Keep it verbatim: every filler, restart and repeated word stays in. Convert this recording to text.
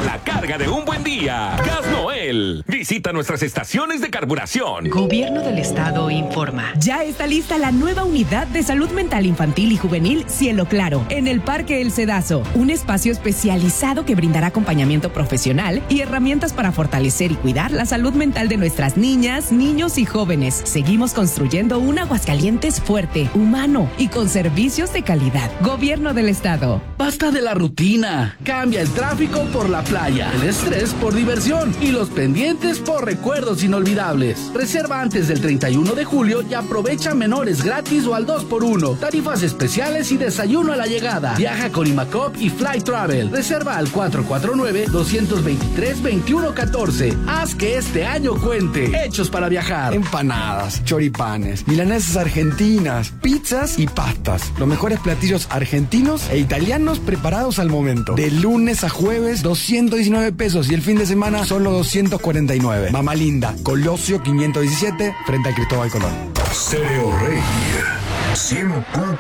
la carga de un buen día. Gas Noel. Visita nuestras estaciones de carburación. Gobierno del Estado informa. Ya está lista la nueva unidad de salud mental infantil y juvenil Cielo Claro en el Parque El Cedazo. Un espacio especializado que brindará acompañamiento profesional y herramientas para fortalecer y cuidar la salud mental de nuestras niñas, niños y jóvenes. Seguimos construyendo un Aguascalientes fuerte, humano y con servicios de calidad. Gobierno del Estado. Basta de la rutina. Cambia el tráfico por la playa, el estrés por diversión y los pendientes por recuerdos inolvidables. Reserva antes del treinta y uno de julio y aprovecha menores gratis o al dos por uno. Tarifas especiales y desayuno a la llegada. Viaja con Imacop y Fly Travel. Reserva al cuatro cuatro nueve, dos dos tres, dos uno uno cuatro. Haz que este año cuente. Hechos para viajar. Empanadas, choripanes, milanesas argentinas, pizzas y pastas. Los mejores platillos argentinos e italianos preparados al momento. De lunes a jueves, doscientos diecinueve pesos y el fin de semana solo doscientos cuarenta y nueve. Mamá Linda, Colosio quinientos diecisiete, frente a Cristóbal Colón. Stereo Rey cien punto